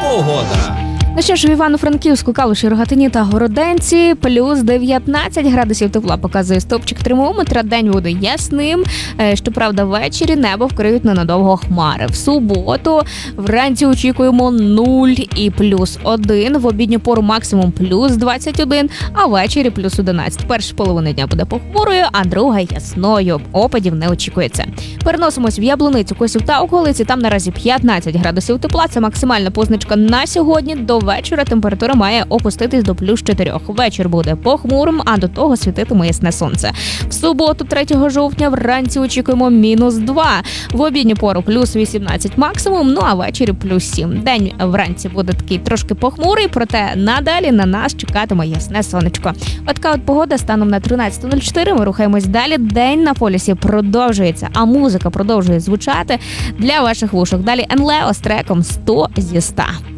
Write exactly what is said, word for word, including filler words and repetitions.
погода. Ну що ж, в Івано-Франківську, Калуші, Рогатині та Городенці плюс дев'ятнадцять градусів тепла показує стопчик термометра. День буде ясним. Щоправда, ввечері небо вкриють ненадовго хмари. В суботу вранці очікуємо нуль і плюс один. В обідню пору максимум плюс двадцять один, а ввечері плюс одинадцять. Перша половина дня буде похмурою, а друга ясною. Опадів не очікується. Переносимось в Яблуницю, Косів та околиці. Там наразі п'ятнадцять градусів тепла. Це максимальна позначка на сьогодні. До вечора температура має опуститись до плюс чотирьох. Вечір буде похмурим, а до того світитиме ясне сонце. В суботу, третього жовтня, вранці очікуємо мінус два. В обідню пору плюс вісімнадцять максимум, ну а ввечері плюс сім. День вранці буде такий трошки похмурий, проте надалі на нас чекатиме ясне сонечко. Отака от погода станом на тринадцяте нуль чотири. Ми рухаємось далі. День на полюсі продовжується, а музика продовжує звучати для ваших вушок. Далі ен лео з треком сто зі ста.